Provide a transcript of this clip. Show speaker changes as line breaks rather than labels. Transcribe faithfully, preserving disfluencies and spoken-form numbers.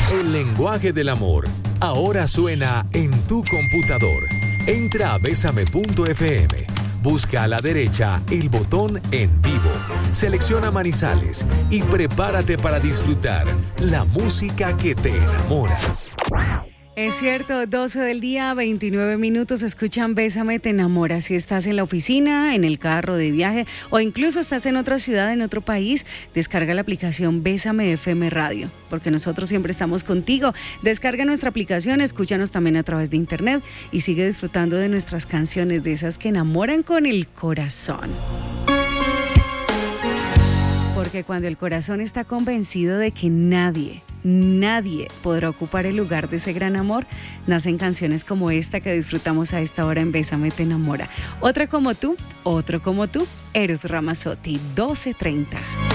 El lenguaje del amor ahora suena en tu computador. Entra a besame punto efe eme. Busca a la derecha el botón En Vivo. Selecciona Manizales y prepárate para disfrutar la música que te enamora.
Es cierto, doce del día, veintinueve minutos, escuchan Bésame, te enamora. Si estás en la oficina, en el carro de viaje o incluso estás en otra ciudad, en otro país, descarga la aplicación Bésame F M Radio, porque nosotros siempre estamos contigo. Descarga nuestra aplicación, escúchanos también a través de internet y sigue disfrutando de nuestras canciones, de esas que enamoran con el corazón. Porque cuando el corazón está convencido de que nadie, nadie podrá ocupar el lugar de ese gran amor, nacen canciones como esta que disfrutamos a esta hora en Bésame te enamora. Otra como tú, otro como tú, Eros Ramazzotti, doce treinta.